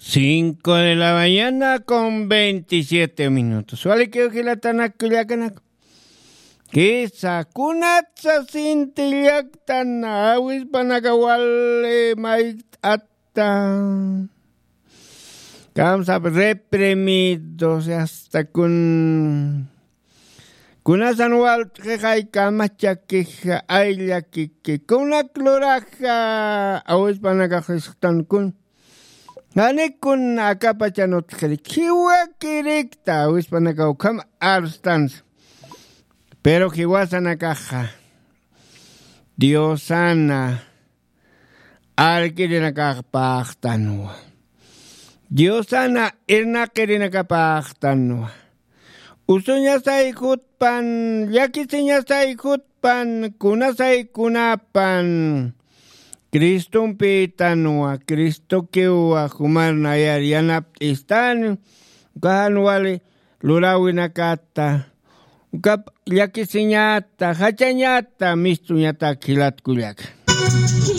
5 de la mañana con 27 minutos. Vale, que la tanaculiacanak. Kisa kunatsa sintillaktana awis panakawale mait atta. Kamsa reprimidos hasta kunasan wal kay kamacha que ayla que kuna cloraja awis panakajistan kun. Gane kun akapachanot kiwa kirekta awis panakaw kam arstans. Pero que guasana caja, Dios sana, al que de la caja pachtanua. Dios sana, erna que de la caja pachtanua. Usunya sai kutpan, yakisinya sai kutpan, kuna sai kunapan. Cristo un pitanua, Cristo que ua humar nayar yanap istan, kahanuale lurawina kata. Kap yakisinyata, hachanyata, mistunyata kilat kuliak.